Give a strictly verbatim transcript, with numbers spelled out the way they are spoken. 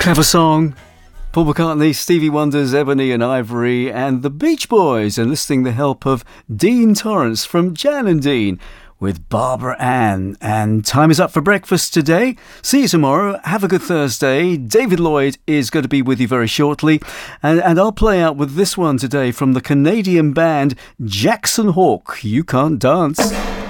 Clever song. Paul McCartney, Stevie Wonder's Ebony and Ivory, and the Beach Boys enlisting the help of Dean Torrance from Jan and Dean with Barbara Ann. And time is up for breakfast today. See you tomorrow. Have a good Thursday. David Lloyd is going to be with you very shortly. And, and I'll play out with this one today from the Canadian band Jackson Hawk. You Can't Dance.